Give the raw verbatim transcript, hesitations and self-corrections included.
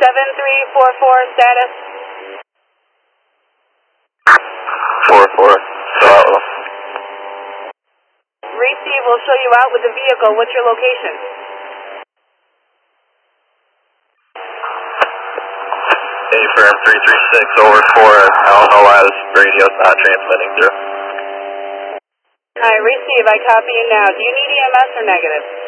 seven three four four, status? four four, so Receive will show you out with the vehicle. What's your location? A firm three three six over four. I don't know why this radio's not transmitting through. Hi, receive. I copy you now. Do you need E M S or negative?